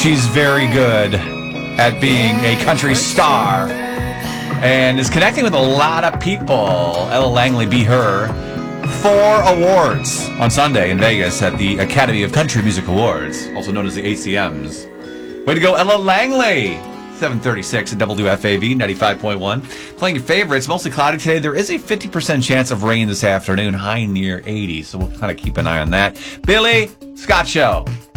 She's very good at being a country star and is connecting with a lot of people. Ella Langley, Be Her. 4 awards on Sunday in Vegas at the Academy of Country Music Awards, also known as the ACMs. Way to go, Ella Langley! 736 at WFAV 95.1. Playing your favorites, mostly cloudy today. There is a 50% chance of rain this afternoon, high near 80, so we'll kind of keep an eye on that. Billy Scott Show.